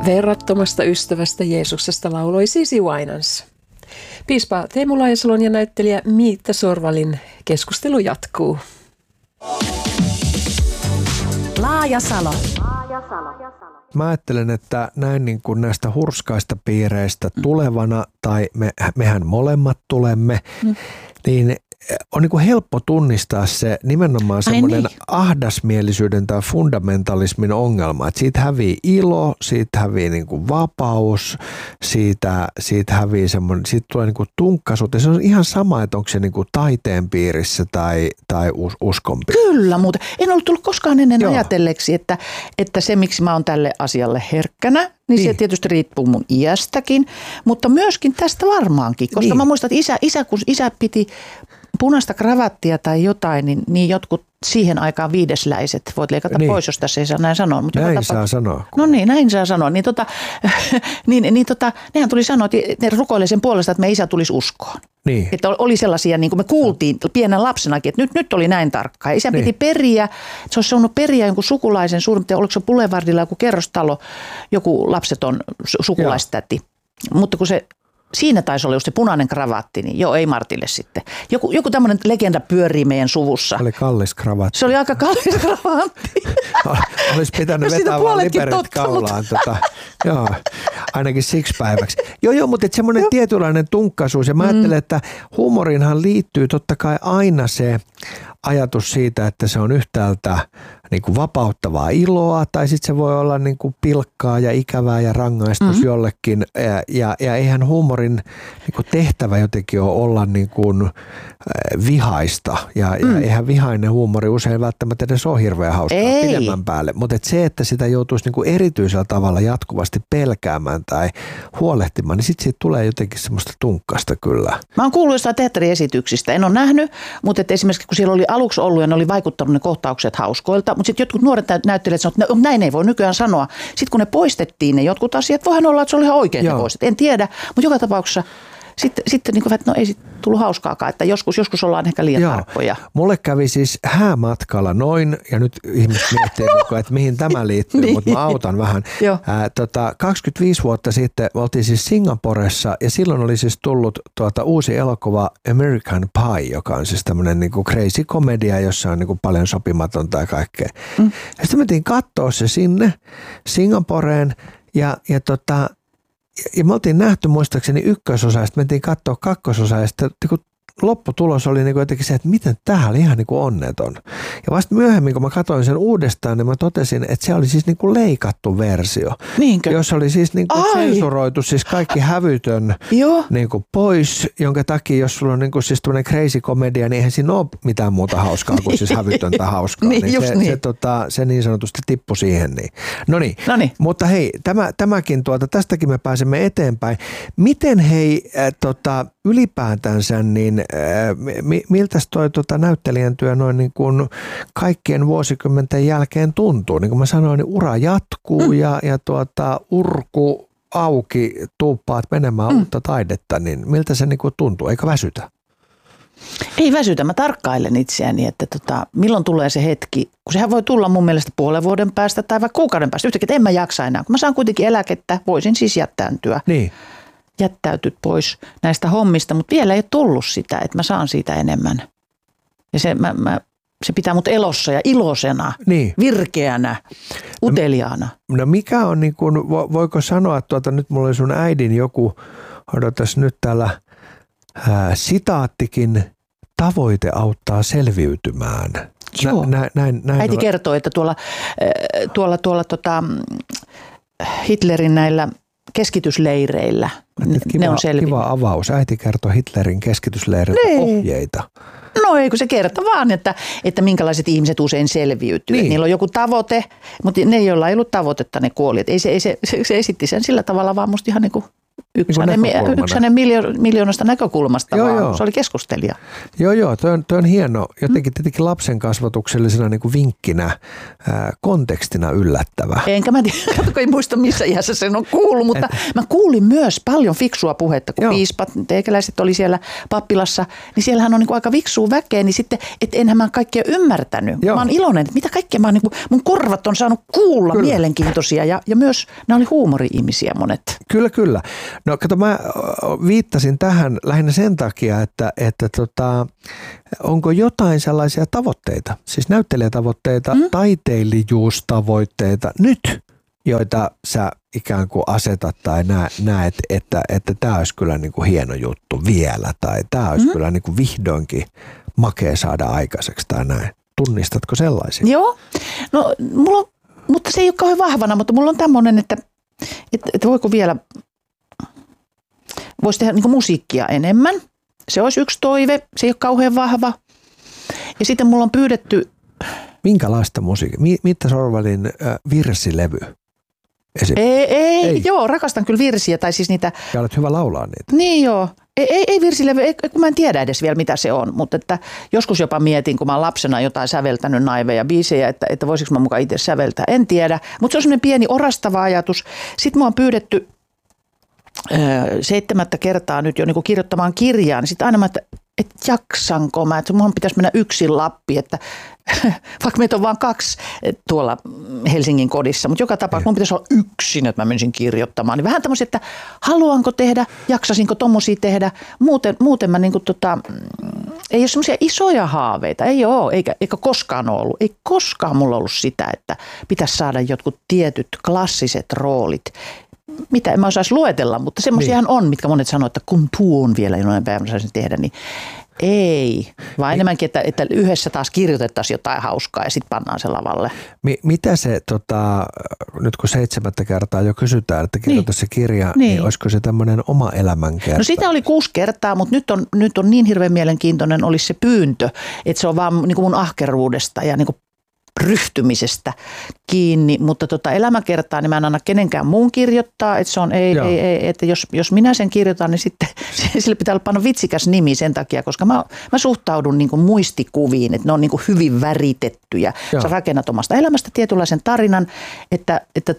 Verrattomasta ystävästä Jeesuksesta lauloi Cici Winans. Piispa Teemu Laajasalon ja näyttelijä Miitta Sorvalin keskustelu jatkuu. Laajasalo. Mä ajattelen, että näin niin kuin näistä hurskaista piireistä tulevana, tai mehän molemmat tulemme, niin on niin kuin helppo tunnistaa se nimenomaan semmoinen ahdasmielisyyden tai fundamentalismin ongelma, että siitä hävii ilo, siitä hävii niin kuin vapaus, siitä hävii semmoinen, siitä tulee niin kuin tunkkaisuutta. Se on ihan sama, että onko se niin kuin taiteen piirissä tai uskon piirissä. Kyllä, mutta en ollut tullut koskaan ennen ajatelleeksi, että se miksi mä oon tälle asialle herkkänä, niin se tietysti riippuu mun iästäkin, mutta myöskin tästä varmaankin, koska mä muistan, että kun isä piti punaista kravattia tai jotain, niin jotkut siihen aikaan viidesläiset, voit leikata pois, jos tässä ei saa näin sanoa. Mutta näin saa sanoa. No niin, näin saa sanoa. Nehän tuli sanoa, että ne rukoilee sen puolesta, että me isä tulisi uskoon. Niin. Että oli sellaisia, niin kuin me kuultiin pienen lapsenakin, että nyt oli näin tarkkaa. Isä piti periä, se olisi saanut periä jonkun sukulaisen suurin, oliko se Boulevardilla joku kerrostalo, joku lapseton sukulaistäti. Mutta kun se siinä taisi olla just se punainen kravaatti, niin ei Martille sitten. Joku tämmöinen legenda pyörii meidän suvussa. Se oli kallis kravaatti. Se oli aika kallis kravaatti. Olisi pitänyt vetää vaan liperit kaulaan. Joo, ainakin 6 päiväksi. Joo, mutta semmoinen tietynlainen tunkkaisuus. Ja mä ajattelen, että huumorinhan liittyy totta kai aina se ajatus siitä, että se on yhtäältä niin kuin vapauttavaa iloa, tai sitten se voi olla niin kuin pilkkaa ja ikävää ja rangaistus jollekin. Ja eihän huumorin niin kuin tehtävä jotenkin ole olla niin kuin vihaista. Ja eihän vihainen huumori usein välttämättä edes ole hirveän hauskaa pidemmän päälle. Mutta se, että sitä joutuisi niin kuin erityisellä tavalla jatkuvasti pelkäämään tai huolehtimaan, niin sitten siitä tulee jotenkin semmoista tunkkasta kyllä. Mä oon kuullut jostain teatteriesityksistä. En ole nähnyt, mutta että esimerkiksi kun siellä oli aluksi ollut ja ne oli vaikuttanut ne kohtaukset hauskoilta, mutta sitten jotkut nuoret näyttelijät sanoivat, että näin ei voi nykyään sanoa. Sitten kun ne poistettiin ne jotkut asiat, voihan olla, että se oli ihan oikein ne poistettiin. En tiedä, mutta joka tapauksessa sitten niin kuin, että ei sitten tullut hauskaakaan, että joskus ollaan ehkä liian tarkkoja. Mulle kävi siis häämatkalla noin, ja nyt ihmiset miettii, että mihin tämä liittyy, mutta mä autan vähän. 25 vuotta sitten oltiin siis Singaporessa, ja silloin oli siis tullut uusi elokuva American Pie, joka on siis tämmöinen niin kuin crazy komedia, jossa on niin kuin paljon sopimatonta ja kaikkea. Ja sitten mentiin katsoa se sinne Singaporeen, ja me oltiin nähty muistaakseni ykkösosa, ja sitten mentiin katsoa kakkososa, ja sitten lopputulos oli niin jotenkin se, että miten tämä oli ihan niin kuin onneton. Ja vasta myöhemmin, kun mä katsoin sen uudestaan, niin mä totesin, että se oli siis niin kuin leikattu versio. Niinkö? Jos oli siis niin kuin sensuroitu siis kaikki hävytön niin kuin pois, jonka takia, jos sulla on niin kuin siis tämmöinen crazy komedia, niin eihän siinä ole mitään muuta hauskaa kuin siis hävytöntä hauskaa. Se niin sanotusti tippui siihen. Niin. No niin, mutta hei, tämäkin tästäkin me pääsemme eteenpäin. Miten ylipäätänsä, niin miltäs toi näyttelijän työ noin niin kuin kaikkien vuosikymmenten jälkeen tuntuu? Niin kuin mä sanoin, niin ura jatkuu ja urku auki, tuuppaat menemään uutta taidetta, niin miltä se niin kuin tuntuu? Eikö väsytä? Ei väsytä. Mä tarkkailen itseäni, että milloin tulee se hetki, kun sehän voi tulla mun mielestä puolen vuoden päästä tai vaikka kuukauden päästä. Yhtäkkiä, että en mä jaksa enää. Kun mä saan kuitenkin eläkettä, voisin siis jättäytyä. Niin. Jättäytyt pois näistä hommista, mutta vielä ei ole tullut sitä, että mä saan siitä enemmän. Ja se pitää mut elossa ja iloisena, virkeänä, uteliaana. No mikä on, niin kuin, voiko sanoa, että nyt mulla oli sun äidin joku, odotas nyt täällä sitaattikin, tavoite auttaa selviytymään. Joo. Äiti kertoo, että tuolla Hitlerin näillä keskitysleireillä ne on selvinnyt. Kiva avaus. Äiti kertoo Hitlerin keskitysleireiltä ohjeita. No ei, kun se kertoo vaan, että minkälaiset ihmiset usein selviytyy. Niin. Niillä on joku tavoite, mutta ne, joilla ei ollut tavoitetta, ne kuoli. Se esitti sen sillä tavalla vaan musta ihan niin kuin Yksi hänen miljoonasta näkökulmasta, vaan se oli keskustelija. Joo, toi on hieno. Jotenkin tietenkin lapsen kasvatuksellisena niin kuin vinkkinä, kontekstina yllättävä. Enkä mä tiedä, ei muista missä iässä sen on kuullut, mutta mä kuulin myös paljon fiksua puhetta, kun piispat, teikäläiset oli siellä pappilassa, niin siellähän on niin kuin aika fiksua väkeä, niin sitten, että enhän mä kaikkea ymmärtänyt. Mä oon iloinen, että mitä kaikkea mä oon, niin kuin, mun korvat on saanut kuulla mielenkiintoisia ja myös nämä oli huumori-ihmisiä monet. Kyllä. No kato, mä viittasin tähän lähinnä sen takia, että onko jotain sellaisia tavoitteita, siis näyttelijätavoitteita, taiteilijuustavoitteita nyt, joita sä ikään kuin asetat tai näet, että tämä olisi kyllä niin kuin hieno juttu vielä tai tämä olisi kyllä niin kuin vihdoinkin makea saada aikaiseksi tai näin. Tunnistatko sellaisia? Joo, no mutta se ei ole kauhean vahvana, mutta mulla on tämmöinen, että voiko vielä, voisi tehdä niin kuin musiikkia enemmän. Se olisi yksi toive, se ei ole kauhean vahva. Ja sitten mulla on pyydetty... Minkälaista musiikkia? Mitta Sorvalin virsilevy? Ei, joo, rakastan kyllä virsiä tai siis niitä... Ja olet hyvä laulaa niitä. Niin joo. Ei virsilevy, kun mä en tiedä edes vielä mitä se on, mutta että joskus jopa mietin, kun mä oon lapsena jotain säveltänyt naiveja biisejä, että voisiko mä mukaan itse säveltää, en tiedä. Mutta se on semmoinen pieni orastava ajatus. Sitten mua on pyydetty 7. kertaa nyt jo niin kuin kirjoittamaan kirjaa, niin sitten aina mä, että jaksanko mä, että mun pitäisi mennä yksin Lappiin, että vaikka meitä on vaan 2 tuolla Helsingin kodissa, mutta joka tapauksessa mun pitäisi olla yksin, että mä menisin kirjoittamaan. Niin vähän tämmöisiä, että haluanko tehdä, jaksasinko tommosia tehdä, muuten mä niin kuin ei ole semmoisia isoja haaveita, ei ole, eikä koskaan ole ollut. Ei koskaan mulla ollut sitä, että pitäisi saada jotkut tietyt klassiset roolit. Mitä en mä osaisi luetella, mutta semmoisiahan on, mitkä monet sanoo, että kun tuo on vielä jonain päivänä saisin tehdä, niin ei. Vaan enemmänkin, että yhdessä taas kirjoitettaisiin jotain hauskaa ja sitten pannaan se lavalle. Mitä se, nyt kun 7. kertaa jo kysytään, että kirjoita se kirja, niin olisiko se tämmöinen oma elämänkerta? No sitä oli 6 kertaa, mutta nyt on niin hirveän mielenkiintoinen olisi se pyyntö, että se on vaan niin kuin mun ahkeruudesta ja niin kuin ryhtymisestä kiinni, mutta elämäkertaa niin mä en anna kenenkään muun kirjoittaa, että se on että jos minä sen kirjoitan, niin sitten sille pitää panna vitsikäs nimi sen takia, koska mä suhtaudun niin kuin muistikuviin, että ne on niin kuin hyvin väritettyjä. Sä rakennat omasta elämästä tietynlaisen tarinan, että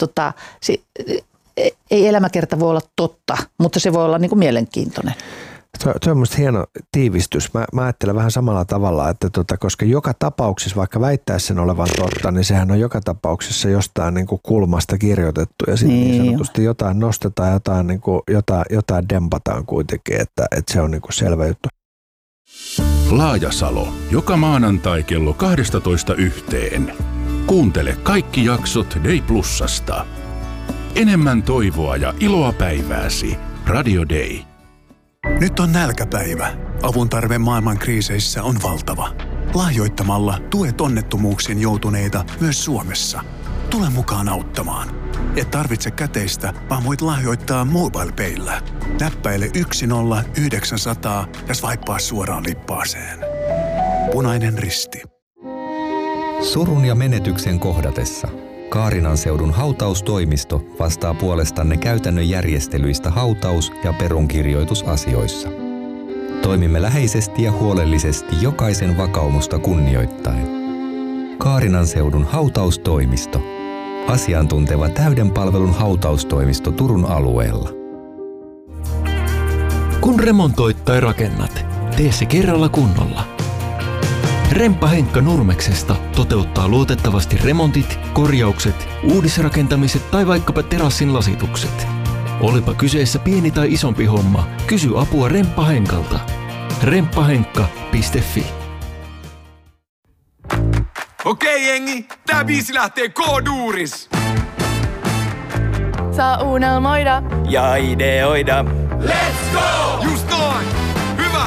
ei elämäkerta voi olla totta, mutta se voi olla niin kuin mielenkiintoinen. Tuo on musta hieno tiivistys. Mä ajattelen vähän samalla tavalla, että koska joka tapauksessa, vaikka väittäisi sen olevan totta, niin sehän on joka tapauksessa jostain niin kuin kulmasta kirjoitettu ja sitten niin sanotusti jotain nostetaan, jotain dempataan kuitenkin, että se on niin kuin selvä juttu. Laajasalo. Joka maanantai kello 12:00. Kuuntele kaikki jaksot Day Plusasta. Enemmän toivoa ja iloa päivääsi. Radio Day. Nyt on nälkäpäivä. Avun tarve maailman kriiseissä on valtava. Lahjoittamalla tuet onnettomuuksiin joutuneita myös Suomessa. Tule mukaan auttamaan. Et tarvitse käteistä, vaan voit lahjoittaa MobilePayllä. Näppäile 10900 ja swipea suoraan lippaaseen. Punainen Risti. Surun ja menetyksen kohdatessa Kaarinan seudun hautaustoimisto vastaa puolestanne käytännön järjestelyistä hautaus- ja perunkirjoitusasioissa. Toimimme läheisesti ja huolellisesti jokaisen vakaumusta kunnioittaen. Kaarinan seudun hautaustoimisto. Asiantunteva täyden palvelun hautaustoimisto Turun alueella. Kun remontoit tai rakennat, tee se kerralla kunnolla. Remppa Henkka Nurmeksesta toteuttaa luotettavasti remontit, korjaukset, uudisrakentamiset tai vaikkapa terassin lasitukset. Olipa kyseessä pieni tai isompi homma, kysy apua Remppa Henkalta. remppahenkka.fi. Okei jengi, tää biisi lähtee K-duuris. Saa unelmoida Ja ideoida. Let's go! Just noin! Hyvä!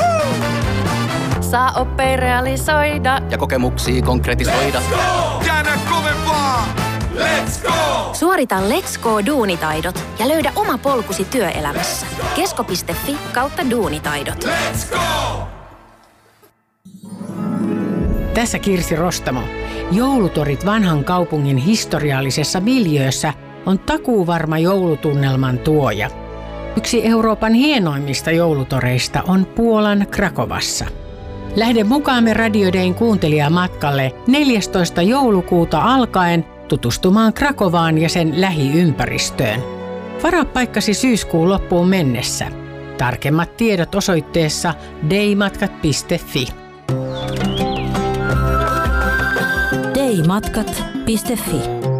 saa oppeja realisoida ja kokemuksia konkretisoida. Let's go! Käännä kovempaa! Let's go! Suorita Let's Go-duunitaidot ja löydä oma polkusi työelämässä. Kesko.fi/duunitaidot. Let's go! Tässä Kirsi Rostamo. Joulutorit vanhan kaupungin historiallisessa miljöössä on takuuvarma joulutunnelman tuoja. Yksi Euroopan hienoimmista joulutoreista on Puolan Krakovassa. Lähde mukaamme Radio Dayn kuuntelijamatkalle 14. joulukuuta alkaen tutustumaan Krakovaan ja sen lähiympäristöön. Varaa paikkasi syyskuun loppuun mennessä. Tarkemmat tiedot osoitteessa daymatkat.fi. daymatkat.fi